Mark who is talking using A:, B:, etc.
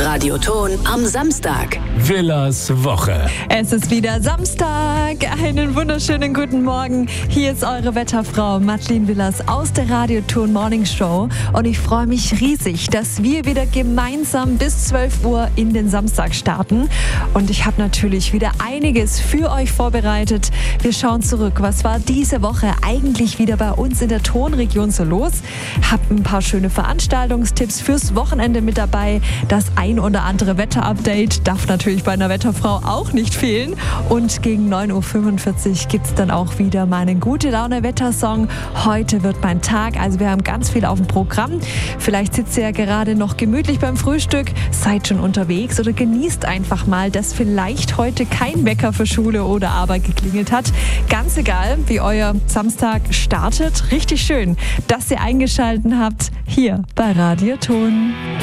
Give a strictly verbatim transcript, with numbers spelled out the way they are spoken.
A: Radioton am Samstag.
B: Villas Woche.
C: Es ist wieder Samstag. Einen wunderschönen guten Morgen. Hier ist eure Wetterfrau Madeleine Villas aus der Radioton Morning Show. Und ich freue mich riesig, dass wir wieder gemeinsam bis zwölf Uhr in den Samstag starten. Und ich habe natürlich wieder einiges für euch vorbereitet. Wir schauen zurück. Was war diese Woche eigentlich wieder bei uns in der Tonregion so los? Hab ein paar schöne Veranstaltungstipps fürs Wochenende mit dabei. Das ein oder andere Wetterupdate darf natürlich bei einer Wetterfrau auch nicht fehlen. Und gegen neun Uhr fünfundvierzig gibt es dann auch wieder meinen Gute-Laune-Wettersong. Heute wird mein Tag, also wir haben ganz viel auf dem Programm. Vielleicht sitzt ihr ja gerade noch gemütlich beim Frühstück, seid schon unterwegs oder genießt einfach mal, dass vielleicht heute kein Wecker für Schule oder Arbeit geklingelt hat. Ganz egal, wie euer Samstag startet. Richtig schön, dass ihr eingeschaltet habt hier bei Radioton.